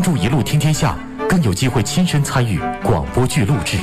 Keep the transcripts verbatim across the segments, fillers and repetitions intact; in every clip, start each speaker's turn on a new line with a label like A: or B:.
A: 注一路听天下，更有机会亲身参与广播剧录制。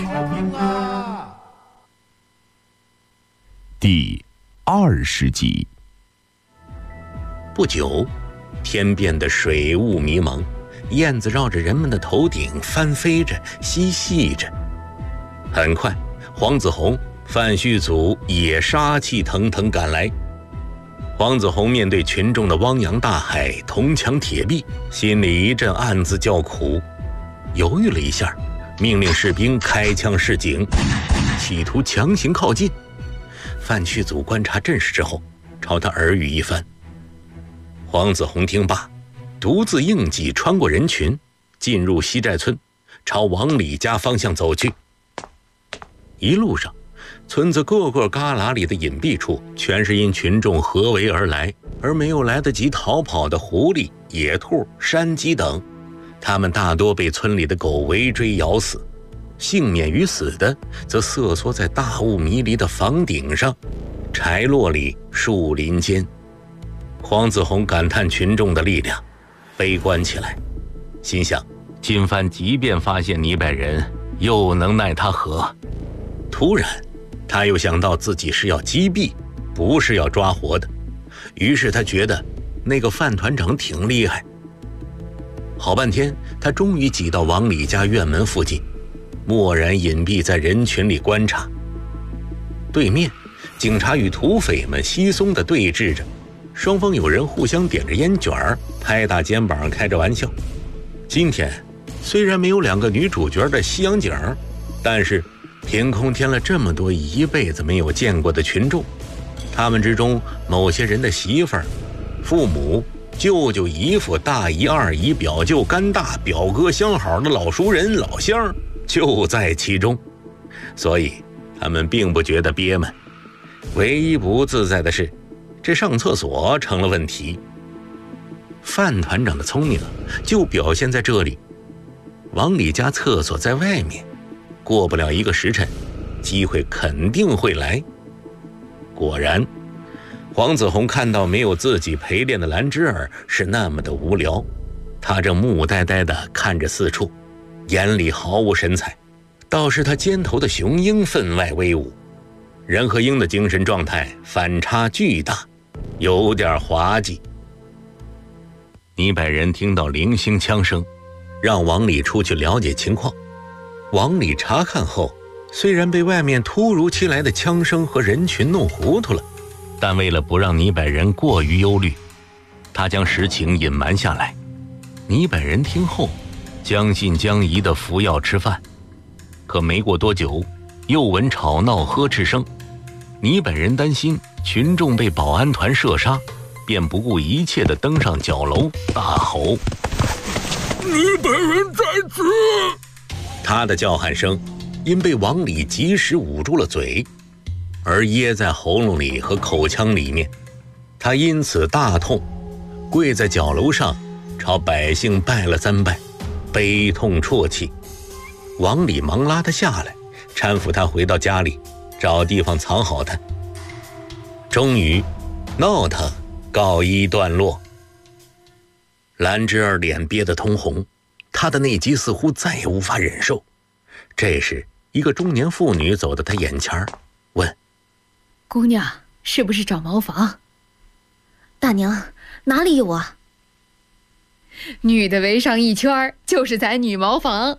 B: 第二十集。
C: 不久，天变得水雾迷茫，燕子绕着人们的头顶翻飞着，嬉戏着。很快，黄子弘、范旭祖也杀气腾腾赶来。黄子弘面对群众的汪洋大海、铜墙铁壁，心里一阵暗自叫苦，犹豫了一下，命令士兵开枪示警，企图强行靠近。范旭祖观察阵势之后，朝他耳语一番。黄子弘听罢，独自硬挤穿过人群，进入西寨村，朝王李家方向走去。一路上，村子各个旮旯里的隐蔽处，全是因群众合围而来，而没有来得及逃跑的狐狸、野兔、山鸡等，他们大多被村里的狗围追咬死，幸免于死的则瑟缩在大雾迷离的房顶上、柴落里、树林间。黄子弘感叹群众的力量，悲观起来，心想：今番即便发现泥拜人，又能奈他何？突然，他又想到自己是要击毙，不是要抓活的，于是他觉得那个范团长挺厉害。好半天，他终于挤到王李家院门附近，默然隐蔽在人群里观察。对面，警察与土匪们稀松地对峙着，双方有人互相点着烟卷儿，拍打肩膀开着玩笑。今天虽然没有两个女主角的西洋景，但是凭空添了这么多一辈子没有见过的群众，他们之中某些人的媳妇儿、父母、舅舅、姨父、大姨、二姨、表舅、干大、表哥、相好的老熟人、老乡就在其中，所以他们并不觉得憋闷。唯一不自在的是，这上厕所成了问题。范团长的聪明就表现在这里。王李家厕所在外面，过不了一个时辰，机会肯定会来。果然，黄子弘看到没有自己陪练的兰芝儿是那么的无聊，他正木呆呆地看着四处，眼里毫无神采。倒是他肩头的雄鹰分外威武，人和鹰的精神状态反差巨大，有点滑稽。泥拜人听到零星枪声，让王李出去了解情况。王李查看后，虽然被外面突如其来的枪声和人群弄糊涂了，但为了不让泥拜人过于忧虑，他将实情隐瞒下来。泥拜人听后，将信将疑地服药吃饭。可没过多久，又闻吵闹呵斥声。泥拜人担心群众被保安团射杀，便不顾一切地登上角楼，大吼：泥拜人在此！他的叫喊声因被王李及时捂住了嘴，而噎在喉咙里和口腔里面，他因此大痛，跪在角楼上朝百姓拜了三拜，悲痛啜泣。王李忙拉他下来，搀扶他回到家里，找地方藏好他。终于闹腾告一段落。兰芝儿脸憋得通红，她的内急似乎再也无法忍受。这时一个中年妇女走到她眼前，问：
D: 姑娘是不是找茅房？
E: 大娘，哪里有啊？
D: 女的围上一圈就是咱女茅房。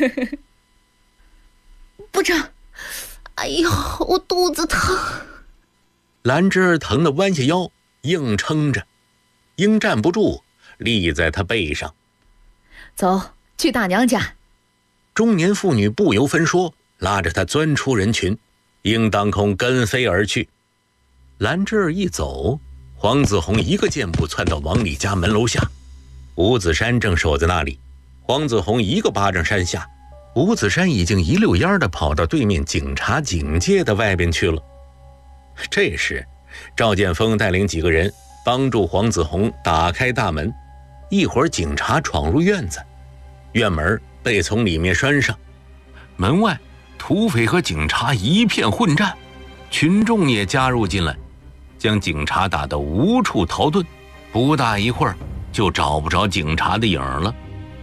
E: 不成，哎呦，我肚子疼。
C: 兰芝儿疼得弯下腰，硬撑着，鹰站不住，立在她背上。
D: 走，去大娘家。
C: 中年妇女不由分说，拉着她钻出人群，鹰当空跟飞而去。兰芝儿一走，黄子弘一个箭步窜到王李家门楼下，吴子山正守在那里。黄子弘一个巴掌扇下，吴子山已经一溜烟地跑到对面警察警戒的外边去了。这时赵建峰带领几个人帮助黄子弘打开大门，一会儿警察闯入院子，院门被从里面拴上，门外土匪和警察一片混战，群众也加入进来，将警察打得无处逃遁，不大一会儿就找不着警察的影了。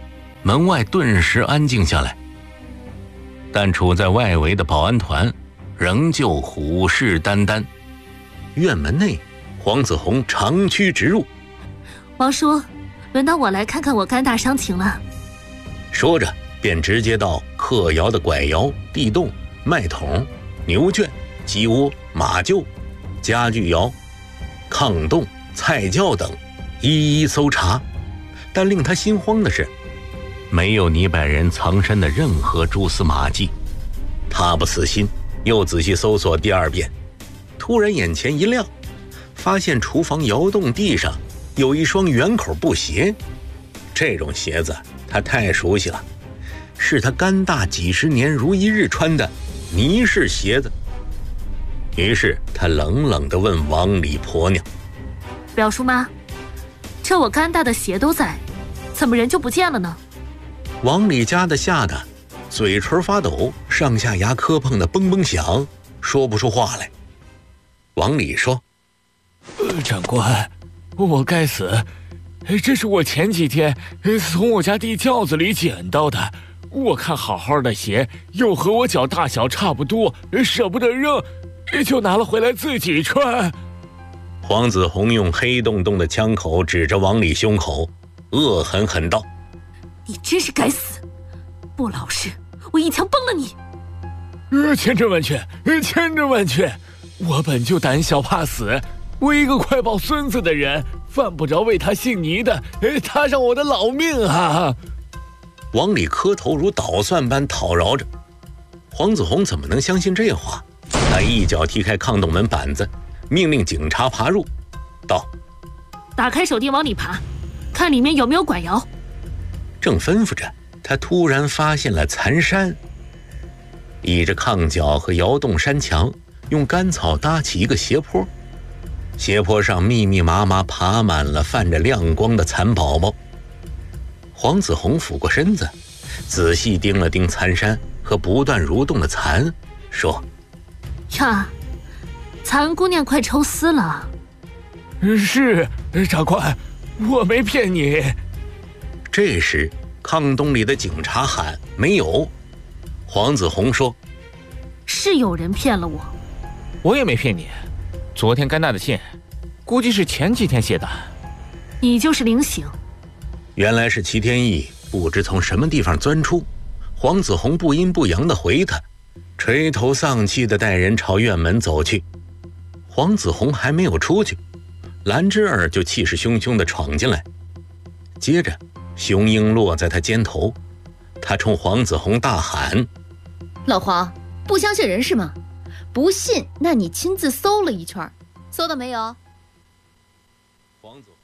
C: 门外顿时安静下来。但处在外围的保安团仍旧虎视眈眈。院门内，黄子弘长驱直入。
E: 王叔，轮到我来看看我甘大伤情了。
C: 说着便直接到客窑的拐窑、地洞、麦桶、牛圈、鸡窝、马厩、家具窑、炕洞、菜窖等一一搜查。但令他心慌的是，没有泥拜人藏身的任何蛛丝马迹。他不死心，又仔细搜索第二遍，突然眼前一亮，发现厨房窑洞地上有一双圆口布鞋。这种鞋子他太熟悉了，是他甘大几十年如一日穿的泥式鞋子。于是他冷冷地问王李婆娘：
E: 表叔妈，这我甘大的鞋都在，怎么人就不见了呢？
C: 王李家的吓得嘴唇发抖，上下牙磕碰的嘣嘣响，说不出话来。王李说：
F: 呃、长官，我该死，这是我前几天从我家地窖子里捡到的，我看好好的鞋又和我脚大小差不多，舍不得扔，就拿了回来自己穿。
C: 黄子弘用黑洞洞的枪口指着王李胸口，恶狠狠道：
E: 你真是该死，不老实，我一枪崩了你！
F: 呃，千真万确，千真万确，我本就胆小怕死，我一个快抱孙子的人，犯不着为他姓倪的踏上我的老命啊！
C: 王李磕头如捣蒜般讨饶着。黄子弘怎么能相信这话？他一脚踢开炕洞门板子，命令警察爬入，道：
E: 打开手电往里爬，看里面有没有拐窑。
C: 正吩咐着，他突然发现了残山。倚着炕角和窑洞山墙，用干草搭起一个斜坡，斜坡上密密麻麻爬满了泛着亮光的蚕宝宝。黄子弘俯过身子，仔细盯了盯蚕山和不断蠕动的蚕，说：
E: 呀，蚕姑娘快抽丝了。
F: 是，长官，我没骗你。
C: 这时炕洞里的警察喊：没有。黄子弘说：
E: 是有人骗了我。
G: 我也没骗你，昨天甘大的信估计是前几天写的。
E: 你就是灵醒。
C: 原来是齐天意不知从什么地方钻出。黄子弘不阴不阳地回他，垂头丧气地带人朝院门走去。黄子弘还没有出去，兰芝儿就气势汹汹地闯进来，接着雄鹰落在他肩头，他冲黄子弘大喊：
D: 老黄，不相信人是吗？不信，那你亲自搜了一圈，搜到没有？
C: 黄子弘